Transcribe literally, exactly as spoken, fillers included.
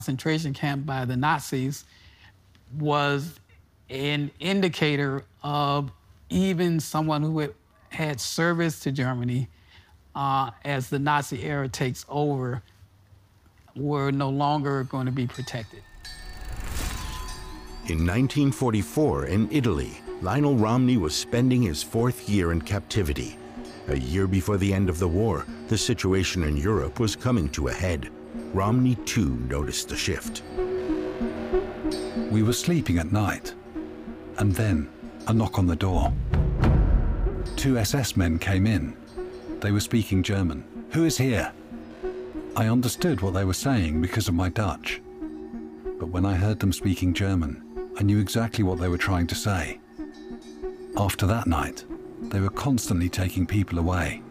concentration camp by the Nazis was an indicator of even someone who had, had service to Germany uh, as the Nazi era takes over, were no longer going to be protected. In nineteen forty-four, in Italy, Lionel Romney was spending his fourth year in captivity. A year before the end of the war, the situation in Europe was coming to a head. Romney, too, noticed a shift. We were sleeping at night, and then a knock on the door. Two S S men came in. They were speaking German. "Who is here?" I understood what they were saying because of my Dutch. But when I heard them speaking German, I knew exactly what they were trying to say. After that night, they were constantly taking people away.